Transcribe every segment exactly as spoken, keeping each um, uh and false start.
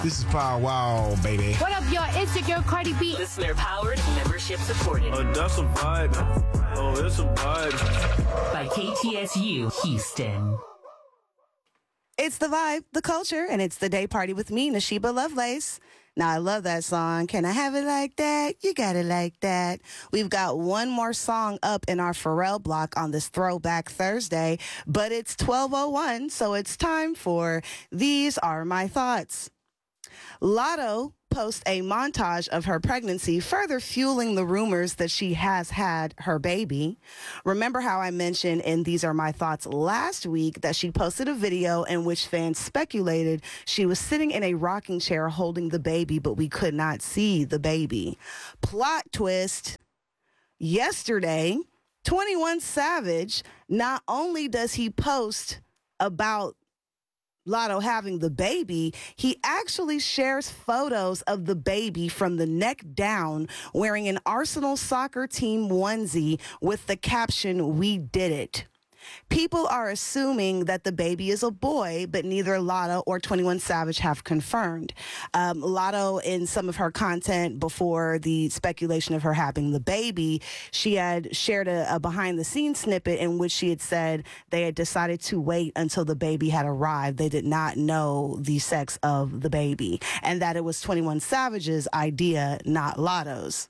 This is Power Wow, baby. What up, y'all? It's your girl, Cardi B. Listener powered, membership supported. Oh, that's a vibe. Oh, it's a vibe. By K T S U Houston. It's the vibe, the culture, and it's the day party with me, Nashiba Lovelace. Now, I love that song. Can I have it like that? You got it like that. We've got one more song up in our Pharrell block on this Throwback Thursday, but it's twelve oh one, so it's time for These Are My Thoughts. Lotto posts a montage of her pregnancy, further fueling the rumors that she has had her baby. Remember how I mentioned in These Are My Thoughts last week that she posted a video in which fans speculated she was sitting in a rocking chair holding the baby, but we could not see the baby. Plot twist. Yesterday, twenty-one Savage, not only does he post about Lotto having the baby, he actually shares photos of the baby from the neck down wearing an Arsenal soccer team onesie with the caption, "We did it." People are assuming that the baby is a boy, but neither Lotto or twenty-one Savage have confirmed. Um, Lotto, in some of her content before the speculation of her having the baby, she had shared a, a behind-the-scenes snippet in which she had said they had decided to wait until the baby had arrived. They did not know the sex of the baby, and that it was twenty-one Savage's idea, not Lotto's.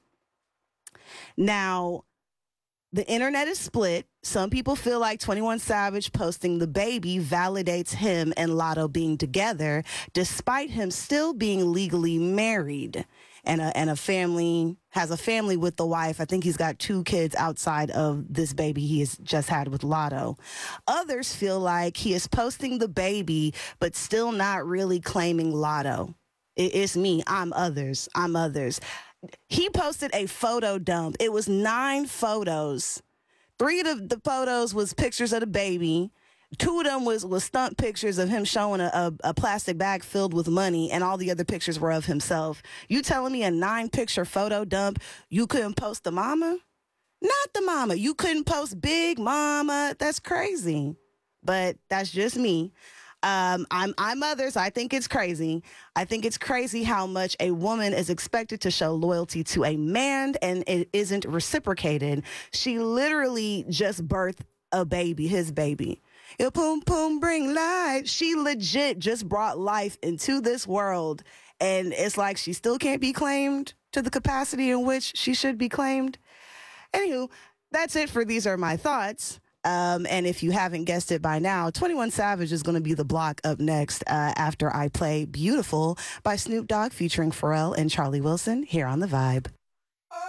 Now, the internet is split. Some people feel like twenty-one Savage posting the baby validates him and Lotto being together, despite him still being legally married and a, and a family, has a family with the wife. I think he's got two kids outside of this baby he has just had with Lotto. Others feel like he is posting the baby, but still not really claiming Lotto. It, it's me. I'm others. I'm others. He posted a photo dump. It was nine photos. Three of the, the photos was pictures of the baby. Two of them was, was stunt pictures of him showing a, a, a plastic bag filled with money, and all the other pictures were of himself. You telling me a nine-picture photo dump, you couldn't post the mama? Not the mama. You couldn't post big mama. That's crazy. But that's just me. Um, I'm I'm others. I think it's crazy. I think it's crazy how much a woman is expected to show loyalty to a man and it isn't reciprocated. She literally just birthed a baby, his baby. Yo, boom, boom, bring life. She legit just brought life into this world. And it's like she still can't be claimed to the capacity in which she should be claimed. Anywho, that's it for These Are My Thoughts. Um, and if you haven't guessed it by now, twenty-one Savage is going to be the block up next uh, after I play Beautiful by Snoop Dogg featuring Pharrell and Charlie Wilson here on The Vibe.